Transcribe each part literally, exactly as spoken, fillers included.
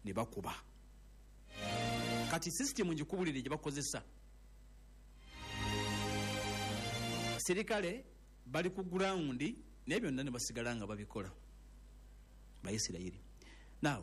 ne bakuba. Kati system njikubulire gye bakozesa. Serikale bali ku ground naye byonna ne basigala nga babikola Bayisirayiri. Now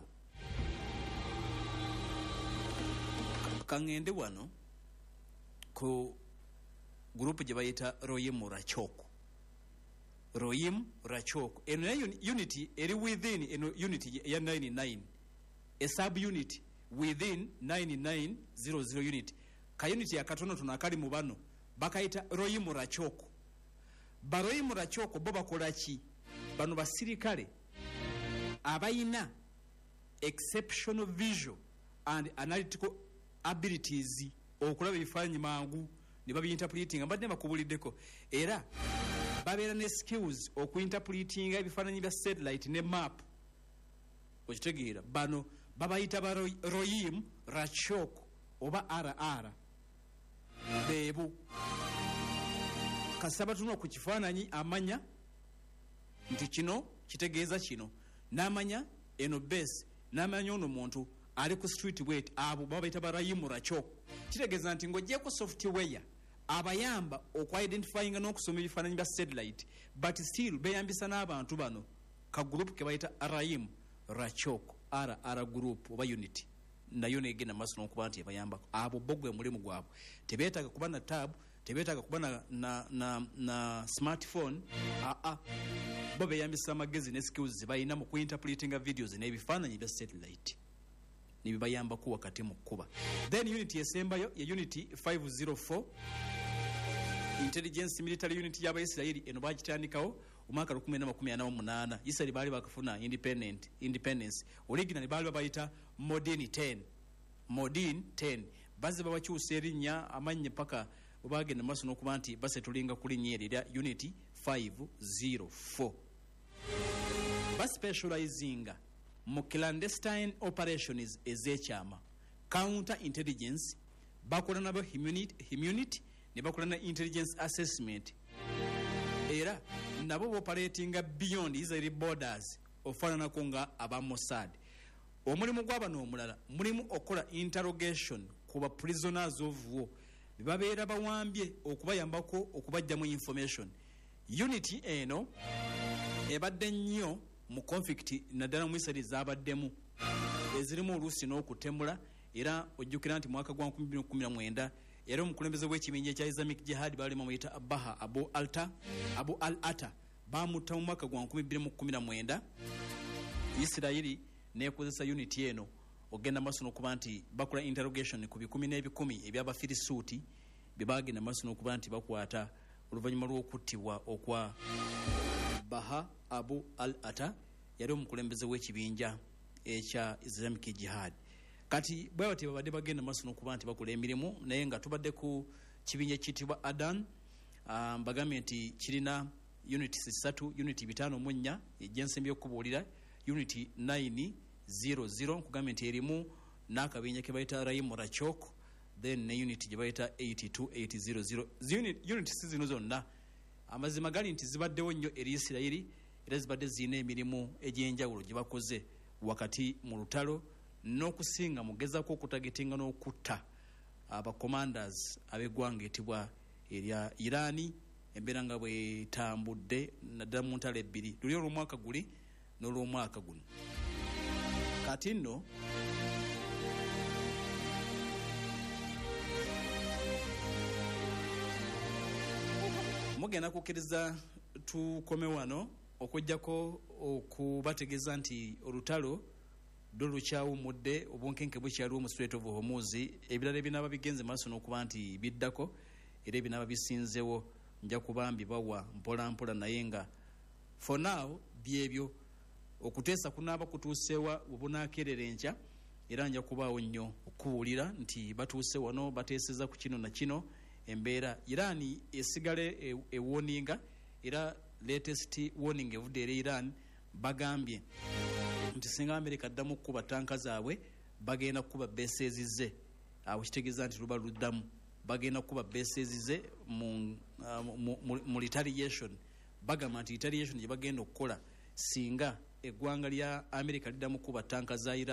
kangende wano ku group gye bayita Royim Rachoko. Royim Rachoko eno unity eri within eno unity ya ninety-nine, a sub unit within ninety-nine hundred unit. Ka unity ya katono tunakali mu bano bakaita Royim Rachoko. Ba Royim Rachoko bo bakola ki? Bano basirikale abayina exceptional visual and analytical abilities okulaba ebifaananyi mangu ne babi-interpreting mbadde bakubuliddeko, era babeera ne skills oku-interpreting ebifaananyi bya satellite ne map. Okitegeera bano babayita ba Royim Rachoko oba R R beebo. Kasaba tuno ku kifaananyi amanya nti kino kitegeeza kino, n'amanya eno base, n'amanya ono muntu ali ku street weight, abo babayita ba Royim Rachoko. Kitegeeza nti ng'oggyeko software abayamba oku-identifying n'okusoma ebifaananyi bya satellite, but still beyambisa n'abantu bano ka group ke bayita Royim Rachoko R R group oba unity. Nayo negenda maaso n'okuba nti ebayambako abo bo gwe mulimu gwabwe. Tebeetaaga kuba na tab, tebeetaaga kuba na, na, na, na smartphone. Aa ah, ah. Bo beyambisa amagezi ne skills bayina mu ku-interpretinga videos n'ebifaananyi bya satellite nibibayambako wakati mu kkuba. Then unity esembayo ya unity five oh four intelligence military unit y'Abayisirayiri eno bagitandikawo omwaka one thousand nine hundred eighty-eight. Isirayiri baali bakafuna independent independence. Originally baali babayita Modern ten. Modern ten. Baze babakyusa erinnya amanye paka obagenda maaso n'okuba nti basetulinga ku linnya eryo unity five oh four. Baspecializinga mu clandestine operations ez'ekyama, counter intelligence, bakola nabo immunity ne bakola na intelligence assessment, era nabo operatinga beyond Israeli borders ofaananako nga aba Mossad. Omulimu gw'abano omulala mulimu okola interrogation ku ba prisoners of war bebabeera bawambye okubayambako okubajjamu information. Unity eno ebadde nnyo mu conflict naddala mu Israeli zabaddemu ezirimu oluusi n'okutemula, era ojjukira nti mwaka gwa two thousand nineteen era omukulembeze w'ekibinja ekya Islamic Jihad baali bamuyita Abaha Abu Alta Abu Al-Ata bamutta mu mwaka gwa two thousand nineteen. Isirayiri nekozesa unity eno ogenda maaso n'okuba nti bakola interrogation ku bikumi n'ebikumi eby'abafirisuuti bye bagenda maaso n'okuba nti bakwata oluvannyuma lw'okuttibwa okwa Baha Abu Al-Ata yali omukulembeze w'ekibinja ekya Islamic Jihad. Kati bwe bati babadde bagenda maaso n'okuba nti bakola emirimu, naye nga tubadde ku kibinja ekiyitibwa Adan. Um, bagambye nti kirina unity satu, unity bitano mu nnya egyensembye okubuulira, unity nine hundred nkugambye nti erimu n'akabinja ke bayita Royim Rachoko, then ne unity gye bayita eight two eight hundred. Unit, unity si zino zonna amazima gali nti zibaddewo nnyo eri Isirayiri, era zibadde zirina emirimu egy'enjawulo gye bakoze wakati mu lutalo n'okusinga mugezako okutagetinga n'okutta aba commanders ab'eggwanga etibwa erya Irani. Embeera nga bwe tambudde naddala mu ntalo ebbiri, luli olw'omwaka guli n'olw'omwaka guno. Kati nno mugenda kukkiriza tukome wano okujjako okubategeeza nti olutalo do lukyawumudde, obunkenke bukyaliwo mu Strait of Hormuz. Ebirala ebinaaba bigenze maaso n'okuba nti biddako, era ebinaaba bisinzewo nja kubambi bawa mpola mpola, naye nga for now byebyo okuteesa kunaaba kutuusewa obunaakerera enkya, era nja kubaawo nnyo okuwulira nti batuuse wano bateeseza ku kino na kino. Embeera Iran esigale ewoninga, era latest warning evudde eri Iran bagambye nti singa America addamu kuba tanka zaabwe bagenda kuba bases ze, awo kitegeeza nti luba luddamu bagenda kuba bases ze mu, uh, mu, mu, mu retaliation. Bagamba nti retaliation gye bagenda okukola singa eggwanga lya America liddamu kuba tanka za Iran